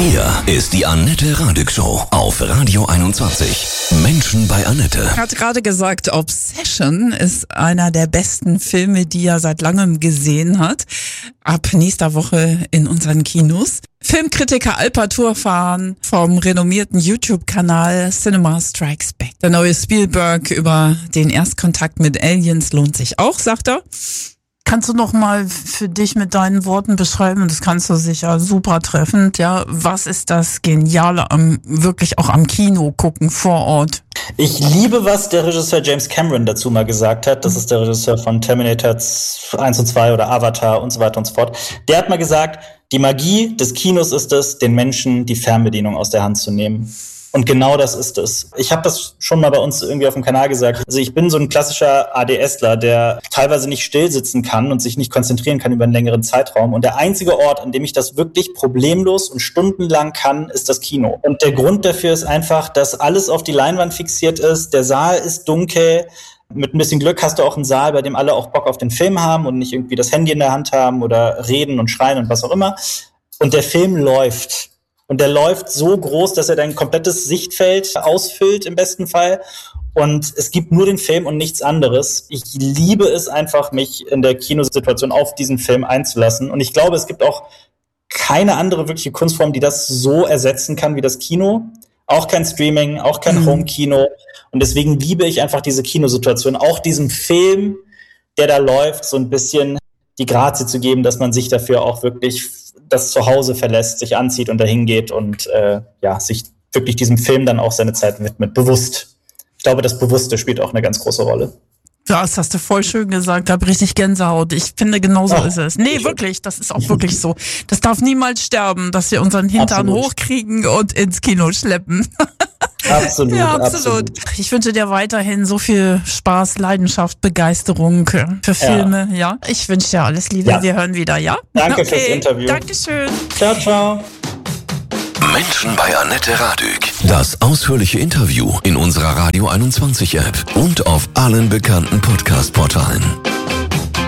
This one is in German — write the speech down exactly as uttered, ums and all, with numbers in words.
Hier ist die Annette Radig Show auf Radio einundzwanzig. Menschen bei Annette. Er hat gerade gesagt, Obsession ist einer der besten Filme, die er seit langem gesehen hat. Ab nächster Woche in unseren Kinos. Filmkritiker Alper Turfan vom renommierten YouTube-Kanal Cinema Strikes Back. Der neue Spielberg über den Erstkontakt mit Aliens lohnt sich auch, sagt er. Kannst du noch mal für dich mit deinen Worten beschreiben, das kannst du sicher super treffend, ja, was ist das Geniale am, wirklich auch am Kino gucken vor Ort? Ich liebe, was der Regisseur James Cameron dazu mal gesagt hat. Das ist der Regisseur von Terminator eins und zwei oder Avatar und so weiter und so fort. Der hat mal gesagt, die Magie des Kinos ist es, den Menschen die Fernbedienung aus der Hand zu nehmen. Und genau das ist es. Ich habe das schon mal bei uns irgendwie auf dem Kanal gesagt. Also ich bin so ein klassischer ADSler, der teilweise nicht still sitzen kann und sich nicht konzentrieren kann über einen längeren Zeitraum. Und der einzige Ort, an dem ich das wirklich problemlos und stundenlang kann, ist das Kino. Und der Grund dafür ist einfach, dass alles auf die Leinwand fixiert ist. Der Saal ist dunkel. Mit ein bisschen Glück hast du auch einen Saal, bei dem alle auch Bock auf den Film haben und nicht irgendwie das Handy in der Hand haben oder reden und schreien und was auch immer. Und der Film läuft. Und der läuft so groß, dass er dein komplettes Sichtfeld ausfüllt im besten Fall. Und es gibt nur den Film und nichts anderes. Ich liebe es einfach, mich in der Kinosituation auf diesen Film einzulassen. Und ich glaube, es gibt auch keine andere wirkliche Kunstform, die das so ersetzen kann wie das Kino. Auch kein Streaming, auch kein mhm. Home-Kino. Und deswegen liebe ich einfach diese Kinosituation. Auch diesem Film, der da läuft, so ein bisschen die Grazie zu geben, dass man sich dafür auch wirklich das Zuhause verlässt, sich anzieht und dahin geht und äh, ja, sich wirklich diesem Film dann auch seine Zeit widmet, bewusst. Ich glaube, das Bewusste spielt auch eine ganz große Rolle. Ja, das hast du voll schön gesagt, da hab richtig Gänsehaut. Ich finde, genau so ist es. Nee, wirklich, das ist auch wirklich so. Das darf niemals sterben, dass wir unseren Hintern absolut hochkriegen und ins Kino schleppen. Absolut, ja, absolut, absolut. Ich wünsche dir weiterhin so viel Spaß, Leidenschaft, Begeisterung für Filme, ja. ja. Ich wünsche dir alles Liebe, ja. Wir hören wieder, ja? Danke okay. fürs Interview. Dankeschön. Ciao, ciao. Menschen bei Annette Radig. Das ausführliche Interview in unserer Radio einundzwanzig App und auf allen bekannten Podcast-Portalen.